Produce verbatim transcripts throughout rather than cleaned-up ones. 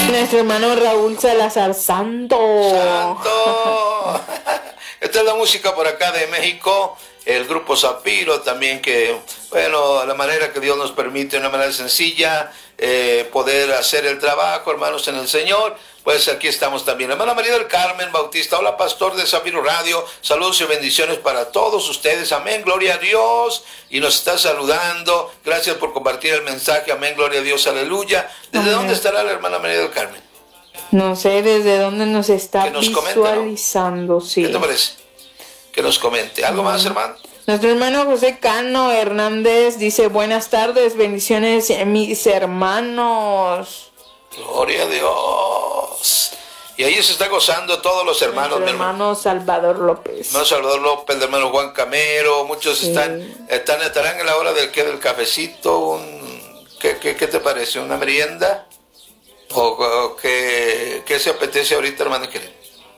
Nuestro hermano Raúl Salazar, santo. ¡Santo! Esta es la música por acá de México. El grupo Zapiro también, que, bueno, la manera que Dios nos permite, una manera sencilla, eh, poder hacer el trabajo, hermanos, en el Señor. Pues aquí estamos también. Hermana María del Carmen Bautista, hola, pastor de Zapiro Radio, saludos y bendiciones para todos ustedes, amén, gloria a Dios, y nos está saludando, gracias por compartir el mensaje, amén, gloria a Dios, aleluya. ¿Desde Amén. dónde estará la hermana María del Carmen? No sé desde dónde nos está Que nos comente, visualizando, sí. ¿Qué te parece? Que nos comente. ¿Algo más, hermano? Nuestro hermano José Cano Hernández dice, buenas tardes, bendiciones, mis hermanos. Gloria a Dios. Y ahí se está gozando todos los hermanos. Nuestro Mi hermano Salvador López. hermano Salvador López, el hermano Juan Camero, muchos Sí. están, están, estarán en la hora del que del cafecito, un, ¿qué, qué, ¿qué te parece? ¿Una merienda? ¿O, o qué, qué se apetece ahorita, hermano querido?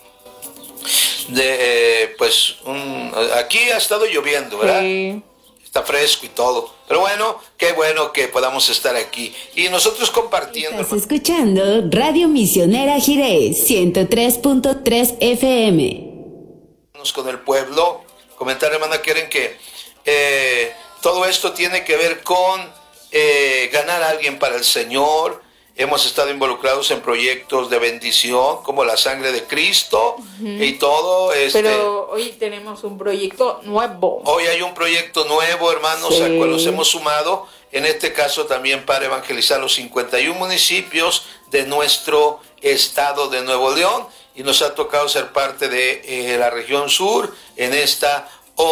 De, eh, pues, un, aquí ha estado lloviendo, ¿verdad? Sí. Está fresco y todo. Pero bueno, qué bueno que podamos estar aquí. Y nosotros compartiendo. Estás escuchando Radio Misionera Jirés, ciento tres punto tres F M. Con el pueblo. Comentar, hermana, quieren que eh, todo esto tiene que ver con eh, ganar a alguien para el Señor. Hemos estado involucrados en proyectos de bendición, como la sangre de Cristo, uh-huh. y todo. Este, Pero hoy tenemos un proyecto nuevo. Hoy hay un proyecto nuevo, hermanos, sí. al cual nos hemos sumado. En este caso también para evangelizar los cincuenta y uno municipios de nuestro estado de Nuevo León. Y nos ha tocado ser parte de eh, la región sur en esta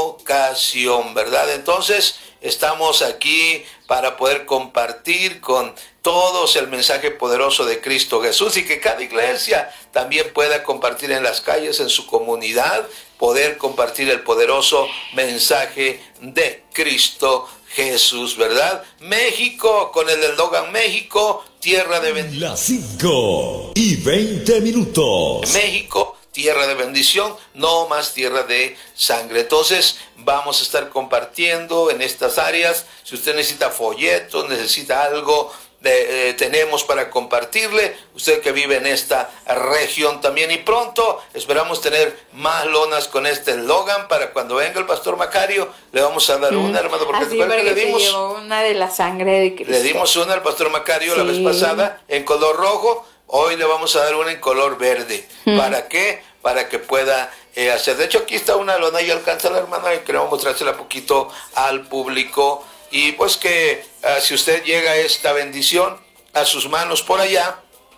ocasión, ¿verdad? Entonces, estamos aquí para poder compartir con todos el mensaje poderoso de Cristo Jesús y que cada iglesia también pueda compartir en las calles, en su comunidad, poder compartir el poderoso mensaje de Cristo Jesús, ¿verdad? México, con el eslogan México, tierra de bendición. Las cinco y veinte minutos. México, tierra de bendición, no más tierra de sangre. Entonces vamos a estar compartiendo en estas áreas. Si usted necesita folletos, necesita algo, de, eh, tenemos para compartirle. Usted que vive en esta región también. Y pronto esperamos tener más lonas con este eslogan para cuando venga el pastor Macario. Le vamos a dar mm. una, hermano, porque, Así, porque le dimos se llevó una de la sangre de Cristo. Le dimos una al pastor Macario, sí, la vez pasada en color rojo. Hoy le vamos a dar una en color verde. Mm. ¿Para qué? Para que pueda eh, hacer. De hecho, aquí está una lona y alcanza la hermana y queremos mostrársela poquito al público. Y pues que uh, si usted llega a esta bendición a sus manos por allá,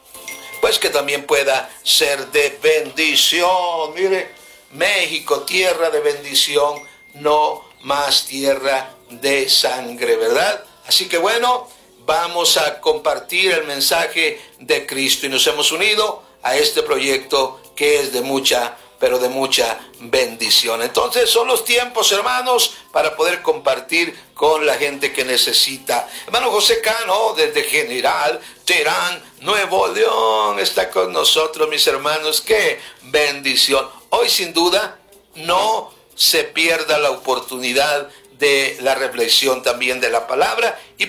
pues que también pueda ser de bendición. Mire, México, tierra de bendición, no más tierra de sangre, ¿verdad? Así que bueno, vamos a compartir el mensaje de Cristo y nos hemos unido a este proyecto que es de mucha, pero de mucha bendición. Entonces son los tiempos, hermanos, para poder compartir con la gente que necesita. Hermano José Cano, desde General Terán, Nuevo León, está con nosotros, mis hermanos. ¡Qué bendición! Hoy, sin duda, no se pierda la oportunidad de la reflexión también de la palabra. Y